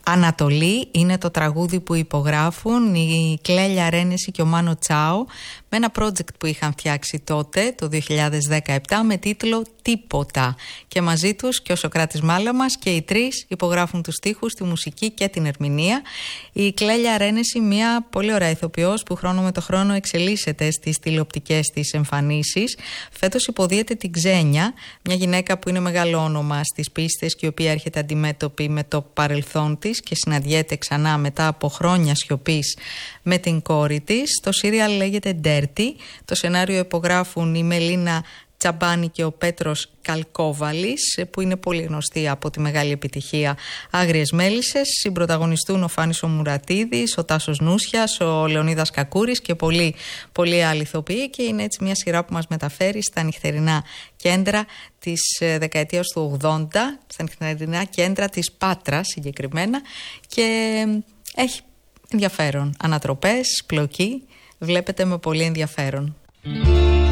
Ανατολή είναι το τραγούδι που υπογράφουν η Κλέλια Ρένεση και ο Μάνο Τσάο με ένα project που είχαν φτιάξει τότε, το 2017, με τίτλο «Τίποτα». Και μαζί τους και ο Σωκράτης Μάλαμας και οι τρεις υπογράφουν τους στίχους, τη μουσική και την ερμηνεία. Η Κλέλια Ρένεση, μια πολύ ωραία ηθοποιός που χρόνο με το χρόνο εξελίσσεται στις τηλεοπτικές της εμφανίσεις. Φέτος υποδίεται την Ξένια, μια γυναίκα που είναι μεγάλο όνομα στις πίστες και η οποία έρχεται αντιμέτωπη με το παρελθόν της και συναντιέται ξανά μετά από χρόνια σιωπής με την κόρη της. Το σύριαλ λέγεται Dirty. Το σενάριο υπογράφουν η Μελίνα Τσαμπάνη και ο Πέτρος Καλκόβαλης, που είναι πολύ γνωστοί από τη μεγάλη επιτυχία Άγριες Μέλισσες. Συμπροταγωνιστούν ο Φάνης ο Μουρατίδης, ο Τάσος Νούσιας, ο Λεωνίδας Κακούρης και πολλοί άλλοι ηθοποιοί, και είναι έτσι μια σειρά που μας μεταφέρει στα νυχτερινά κέντρα της δεκαετίας του 80, στα νυχτερινά κέντρα της Πάτρας συγκεκριμένα, και έχει ενδιαφέρον. Ανατροπές, πλοκή, βλέπετε με πολύ ενδιαφέρον.